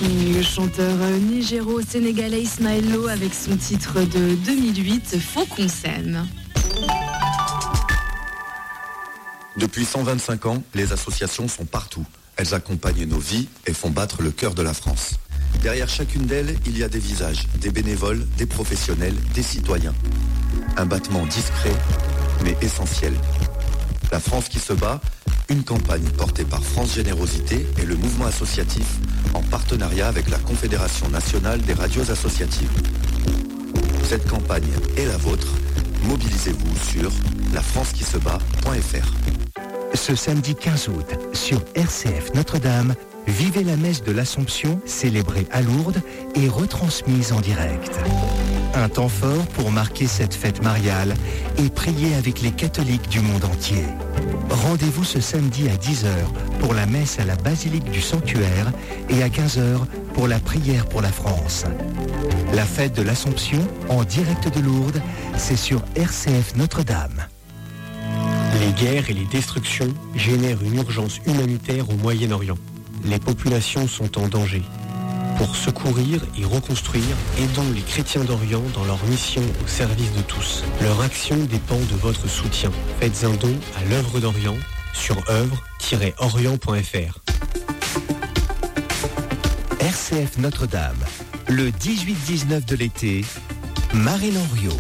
Le chanteur nigéro-sénégalais Ismaël Lo avec son titre de 2008, Faut qu'on s'aime. Depuis 125 ans, les associations sont partout. Elles accompagnent nos vies et font battre le cœur de la France. Derrière chacune d'elles, il y a des visages, des bénévoles, des professionnels, des citoyens. Un battement discret, mais essentiel. La France qui se bat, une campagne portée par France Générosité et le mouvement associatif en partenariat avec la Confédération nationale des radios associatives. Cette campagne est la vôtre. Mobilisez-vous sur lafrancequisebat.fr. Ce samedi 15 août, sur RCF Notre-Dame, vivez la messe de l'Assomption, célébrée à Lourdes et retransmise en direct. Un temps fort pour marquer cette fête mariale et prier avec les catholiques du monde entier. Rendez-vous ce samedi à 10h pour la messe à la basilique du Sanctuaire et à 15h pour la prière pour la France. La fête de l'Assomption, en direct de Lourdes, c'est sur RCF Notre-Dame. Les guerres et les destructions génèrent une urgence humanitaire au Moyen-Orient. Les populations sont en danger. Pour secourir et reconstruire, aidons les chrétiens d'Orient dans leur mission au service de tous. Leur action dépend de votre soutien. Faites un don à l'œuvre d'Orient sur œuvre-orient.fr. RCF Notre-Dame, le 18-19 de l'été, Marine Henriot.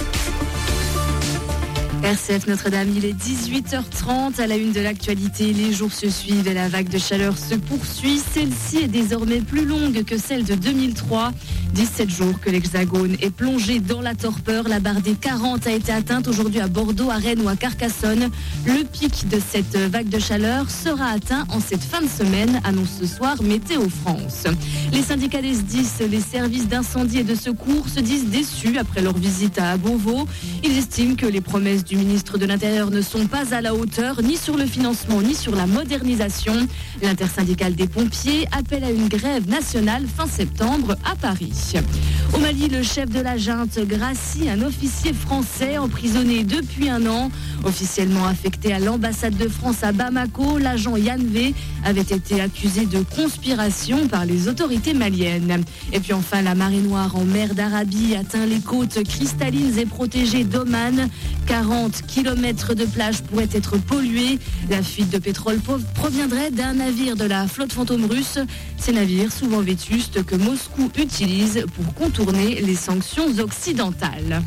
RCF Notre-Dame, il est 18h30 à la une de l'actualité. Les jours se suivent et la vague de chaleur se poursuit. Celle-ci est désormais plus longue que celle de 2003. 17 jours que l'Hexagone est plongé dans la torpeur. La barre des 40 a été atteinte aujourd'hui à Bordeaux, à Rennes ou à Carcassonne. Le pic de cette vague de chaleur sera atteint en cette fin de semaine, annonce ce soir Météo France. Les syndicats des SDIS, les services d'incendie et de secours, se disent déçus après leur visite à Beauvau. Ils estiment que les promesses du ministre de l'Intérieur ne sont pas à la hauteur, ni sur le financement, ni sur la modernisation. L'intersyndicale des pompiers appelle à une grève nationale fin septembre à Paris. Au Mali, le chef de la junte gracie un officier français emprisonné depuis 1 an. Officiellement affecté à l'ambassade de France à Bamako, l'agent Yann V avait été accusé de conspiration par les autorités maliennes. Et puis enfin, la marée noire en mer d'Arabie atteint les côtes cristallines et protégées d'Oman. 40 km de plage pourraient être pollués. La fuite de pétrole proviendrait d'un navire de la flotte fantôme russe. Ces navires, souvent vétustes, que Moscou utilise pour contourner les sanctions occidentales.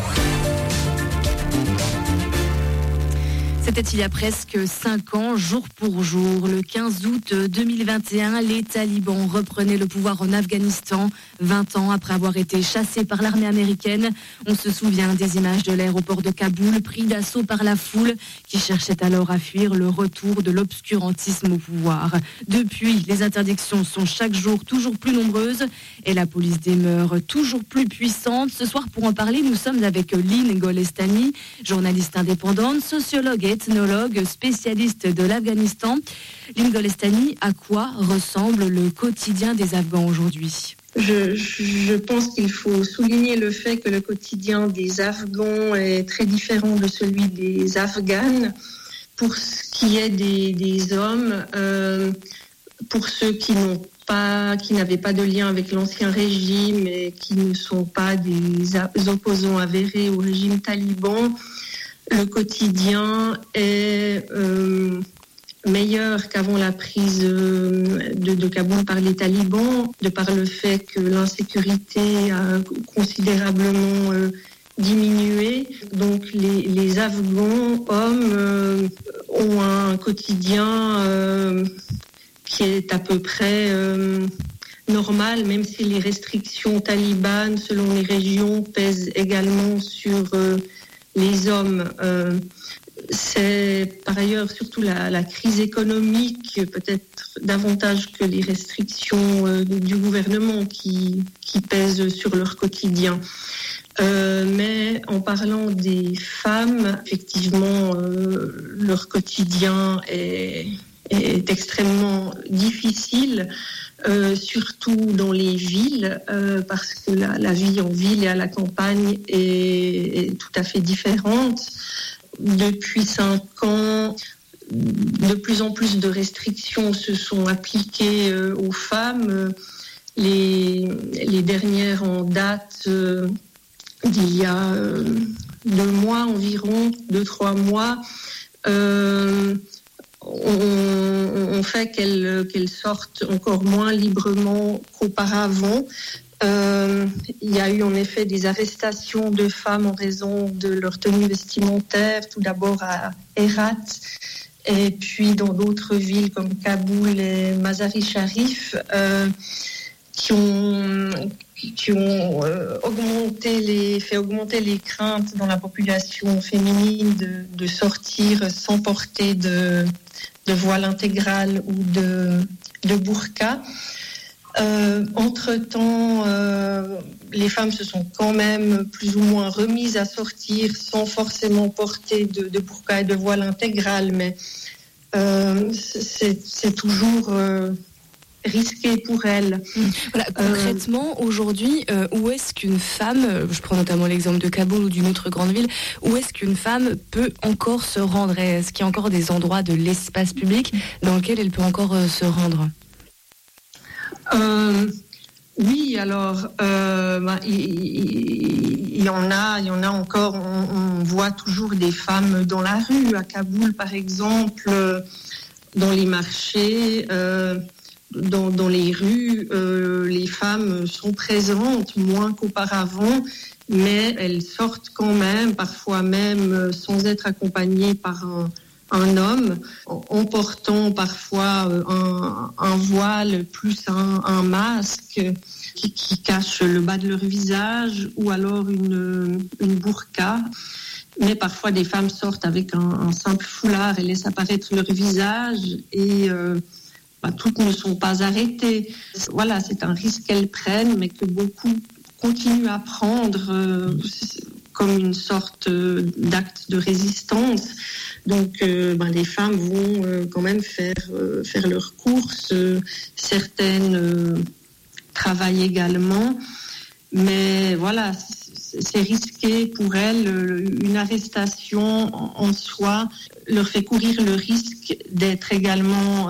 C'était il y a presque 5 ans, jour pour jour. Le 15 août 2021, les talibans reprenaient le pouvoir en Afghanistan, 20 ans après avoir été chassés par l'armée américaine. On se souvient des images de l'aéroport de Kaboul, pris d'assaut par la foule, qui cherchait alors à fuir le retour de l'obscurantisme au pouvoir. Depuis, les interdictions sont chaque jour toujours plus nombreuses et la police demeure toujours plus puissante. Ce soir, pour en parler, nous sommes avec Lynn Golestani, journaliste indépendante, sociologue et ethnologue, spécialiste de l'Afghanistan. Lynn Golestani, à quoi ressemble le quotidien des Afghans aujourd'hui ? Je pense qu'il faut souligner le fait que le quotidien des Afghans est très différent de celui des Afghanes. Pour ce qui est des hommes, pour ceux qui n'avaient pas de lien avec l'ancien régime et qui ne sont pas des opposants avérés au régime taliban, le quotidien est meilleur qu'avant la prise de Kaboul par les talibans, de par le fait que l'insécurité a considérablement diminué. Donc les Afghans, hommes, ont un quotidien qui est à peu près normal, même si les restrictions talibanes, selon les régions, pèsent également sur les hommes. C'est par ailleurs surtout la crise économique, peut-être davantage que les restrictions du gouvernement qui pèsent sur leur quotidien. Mais en parlant des femmes, effectivement, leur quotidien est extrêmement difficile, surtout dans les villes, parce que la vie en ville et à la campagne est tout à fait différente. Depuis 5 ans, de plus en plus de restrictions se sont appliquées aux femmes. Les dernières en date d'il y a 2 mois environ, 2-3 mois, on fait qu'elles sortent encore moins librement qu'auparavant. Il y a eu en effet des arrestations de femmes en raison de leur tenue vestimentaire, tout d'abord à Herat, et puis dans d'autres villes comme Kaboul et Mazar-i-Sharif, qui ont fait augmenter les craintes dans la population féminine de sortir sans porter de voile intégral ou de burqa. Entre-temps, les femmes se sont quand même plus ou moins remises à sortir sans forcément porter de burqa et de voile intégral, mais c'est toujours risqué pour elles. Voilà, concrètement, aujourd'hui, où est-ce qu'une femme, je prends notamment l'exemple de Kaboul ou d'une autre grande ville, où est-ce qu'une femme peut encore se rendre? Est-ce qu'il y a encore des endroits de l'espace public dans lesquels elle peut encore se rendre? Oui, alors il y en a encore. On voit toujours des femmes dans la rue à Kaboul, par exemple, dans les marchés, dans les rues. Les femmes sont présentes moins qu'auparavant, mais elles sortent quand même, parfois même sans être accompagnées par un homme, en portant parfois un voile plus un masque qui cache le bas de leur visage, ou alors une burqa. Mais parfois des femmes sortent avec un simple foulard et laissent apparaître leur visage, et toutes ne sont pas arrêtées. Voilà, c'est un risque qu'elles prennent, mais que beaucoup continuent à prendre comme une sorte d'acte de résistance. Donc, les femmes vont quand même faire leurs courses. Certaines travaillent également. Mais voilà, c'est risqué pour elles. Une arrestation en soi leur fait courir le risque d'être également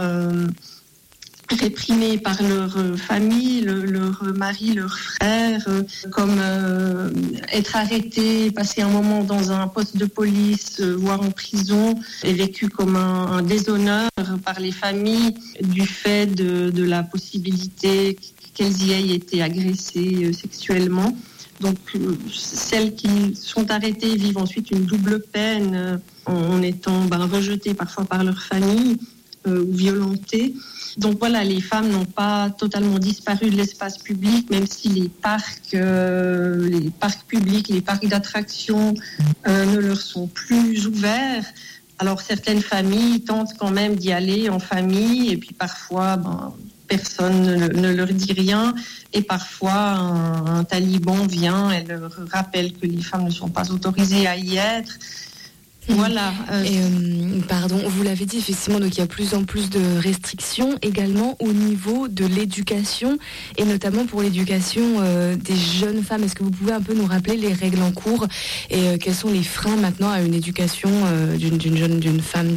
réprimées par leur famille, leur mari, leur frère, comme être arrêté, passer un moment dans un poste de police, voire en prison, est vécu comme un déshonneur par les familles du fait de la possibilité qu'elles y aient été agressées sexuellement. Donc, celles qui sont arrêtées vivent ensuite une double peine en étant rejetées parfois par leur famille ou violentées. Donc voilà, les femmes n'ont pas totalement disparu de l'espace public, même si les parcs publics, les parcs d'attractions ne leur sont plus ouverts. Alors certaines familles tentent quand même d'y aller en famille, et puis parfois personne ne leur dit rien, et parfois un taliban vient et leur rappelle que les femmes ne sont pas autorisées à y être. Voilà. Vous l'avez dit, effectivement, donc il y a plus en plus de restrictions également au niveau de l'éducation, et notamment pour l'éducation des jeunes femmes. Est-ce que vous pouvez un peu nous rappeler les règles en cours et quels sont les freins maintenant à une éducation d'une jeune femme?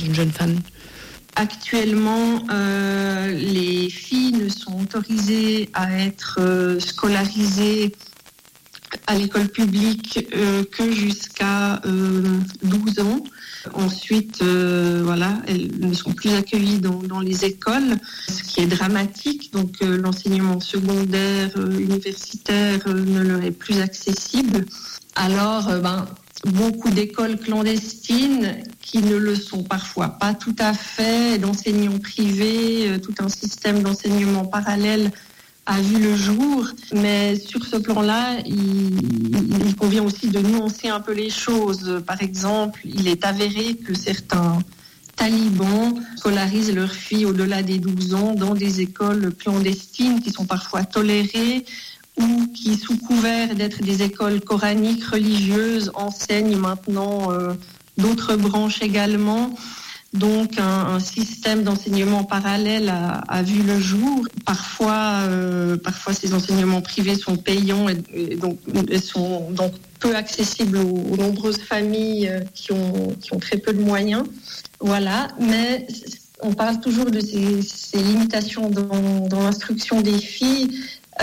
Actuellement, les filles ne sont autorisées à être scolarisées à l'école publique que jusqu'à 12 ans. Ensuite, elles ne sont plus accueillies dans les écoles, ce qui est dramatique. Donc, l'enseignement secondaire, universitaire ne leur est plus accessible. Alors, beaucoup d'écoles clandestines qui ne le sont parfois pas tout à fait, d'enseignants privés, tout un système d'enseignement parallèle a vu le jour, mais sur ce plan-là, il convient aussi de nuancer un peu les choses. Par exemple, il est avéré que certains talibans scolarisent leurs filles au-delà des 12 ans dans des écoles clandestines qui sont parfois tolérées, ou qui, sous couvert d'être des écoles coraniques religieuses, enseignent maintenant d'autres branches également. Donc un système d'enseignement parallèle a vu le jour. Parfois ces enseignements privés sont payants et donc sont donc peu accessibles aux nombreuses familles qui ont très peu de moyens. Voilà, mais on parle toujours de ces limitations dans l'instruction des filles.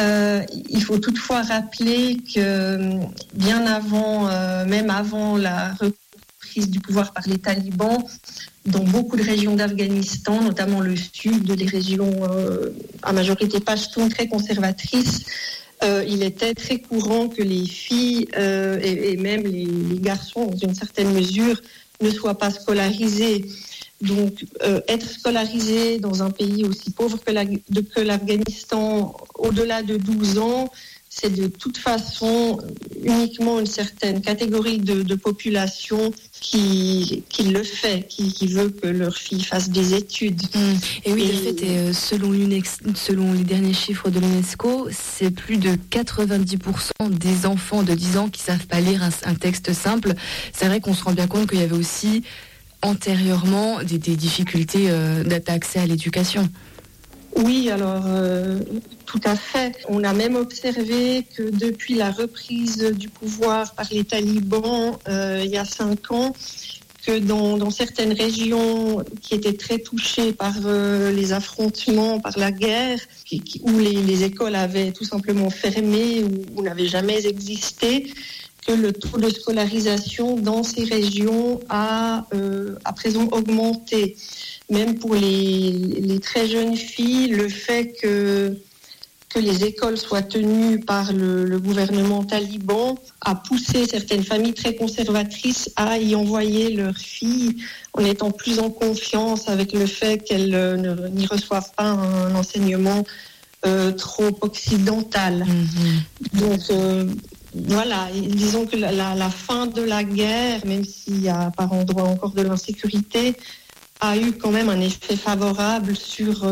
Il faut toutefois rappeler que bien avant, même avant la reprise du pouvoir par les talibans, dans beaucoup de régions d'Afghanistan, notamment le sud, des régions à majorité pachtoune, très conservatrices, il était très courant que les filles et même les garçons, dans une certaine mesure, ne soient pas scolarisés. Donc, être scolarisé dans un pays aussi pauvre que l'Afghanistan, au-delà de 12 ans, c'est de toute façon uniquement une certaine catégorie de population qui le fait, qui veut que leur fille fasse des études. Et oui, de fait, selon les derniers chiffres de l'UNESCO, c'est plus de 90% des enfants de 10 ans qui ne savent pas lire un texte simple. C'est vrai qu'on se rend bien compte qu'il y avait aussi antérieurement des difficultés d'accès à l'éducation. Oui, alors tout à fait. On a même observé que depuis la reprise du pouvoir par les talibans il y a 5 ans, que dans certaines régions qui étaient très touchées par les affrontements, par la guerre, où les écoles avaient tout simplement fermé ou n'avaient jamais existé, que le taux de scolarisation dans ces régions a à présent augmenté. Même pour les très jeunes filles, le fait que les écoles soient tenues par le gouvernement taliban a poussé certaines familles très conservatrices à y envoyer leurs filles en étant plus en confiance avec le fait qu'elles n'y reçoivent pas un enseignement trop occidental. Donc voilà, disons que la fin de la guerre, même s'il y a par endroits encore de l'insécurité, a eu quand même un effet favorable sur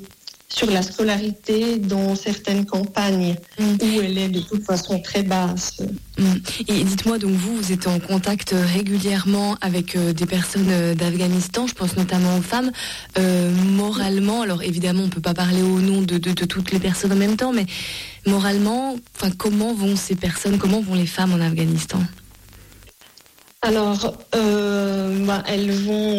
la scolarité dans certaines campagnes où elle est de toute façon très basse. Et dites-moi, donc vous êtes en contact régulièrement avec des personnes d'Afghanistan, je pense notamment aux femmes. Moralement, alors évidemment on ne peut pas parler au nom de toutes les personnes en même temps, mais moralement, comment vont ces personnes, comment vont les femmes en Afghanistan ? Alors, elles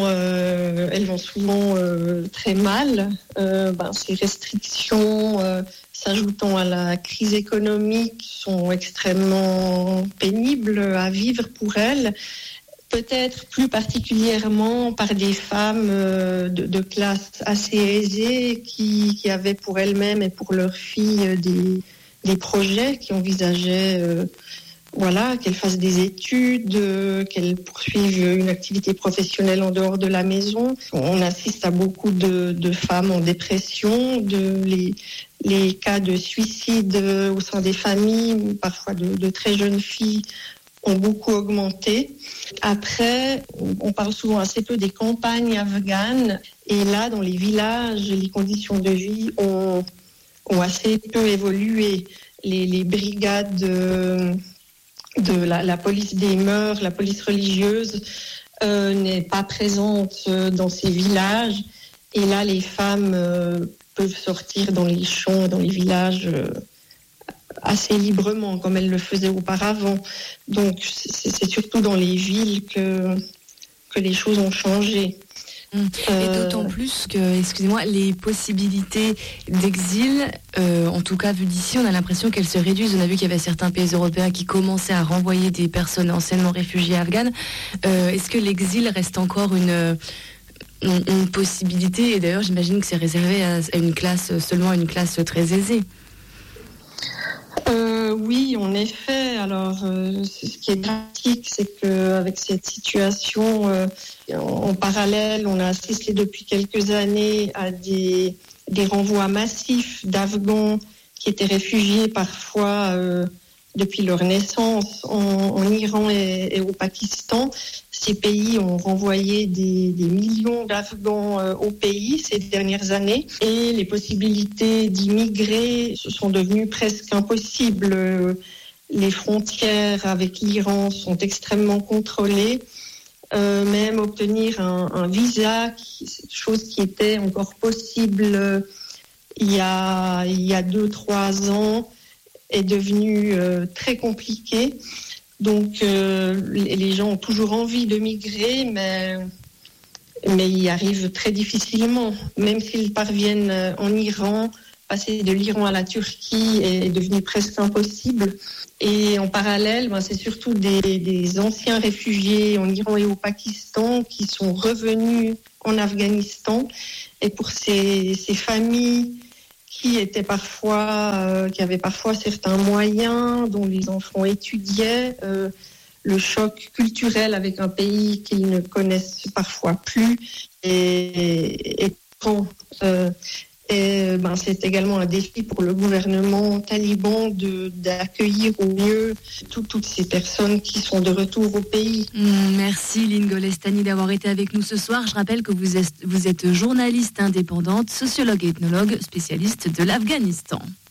vont souvent très mal. Ces restrictions, s'ajoutant à la crise économique, sont extrêmement pénibles à vivre pour elles. Peut-être plus particulièrement par des femmes de classe assez aisée qui avaient pour elles-mêmes et pour leurs filles des projets, qui envisageaient qu'elles fassent des études, qu'elles poursuivent une activité professionnelle en dehors de la maison. On assiste à beaucoup de femmes en dépression, les cas de suicide au sein des familles, parfois de très jeunes filles, ont beaucoup augmenté. Après, on parle souvent assez peu des campagnes afghanes. Et là, dans les villages, les conditions de vie ont assez peu évolué. Les brigades de la police des mœurs, la police religieuse n'est pas présente dans ces villages. Et là, les femmes peuvent sortir dans les champs, dans les villages assez librement, comme elles le faisaient auparavant. Donc, c'est surtout dans les villes que les choses ont changé. Et d'autant plus que, excusez-moi, les possibilités d'exil, en tout cas vu d'ici, on a l'impression qu'elles se réduisent. On a vu qu'il y avait certains pays européens qui commençaient à renvoyer des personnes anciennement réfugiées afghanes. Est-ce que l'exil reste encore une possibilité ? Et d'ailleurs, j'imagine que c'est réservé à une classe, seulement à une classe très aisée. Oui, en effet. Alors, ce qui est dramatique, c'est qu'avec cette situation, en parallèle, on a assisté depuis quelques années à des renvois massifs d'Afghans qui étaient réfugiés parfois depuis leur naissance en Iran et au Pakistan. Ces pays ont renvoyé des millions d'Afghans au pays ces dernières années et les possibilités d'immigrer sont devenues presque impossibles. Les frontières avec l'Iran sont extrêmement contrôlées. même obtenir un visa, chose qui était encore possible il y a 2-3 ans, est devenue très compliquée. Donc les gens ont toujours envie de migrer, mais y arrivent très difficilement. Même s'ils parviennent en Iran, passer de l'Iran à la Turquie est devenu presque impossible. Et en parallèle, c'est surtout des anciens réfugiés en Iran et au Pakistan qui sont revenus en Afghanistan. Et pour ces familles qui avaient parfois certains moyens, dont les enfants étudiaient, le choc culturel avec un pays qu'ils ne connaissent parfois plus est grand. C'est également un défi pour le gouvernement taliban d'accueillir au mieux toutes ces personnes qui sont de retour au pays. Merci Lynn Golestani d'avoir été avec nous ce soir. Je rappelle que vous êtes journaliste indépendante, sociologue et ethnologue, spécialiste de l'Afghanistan.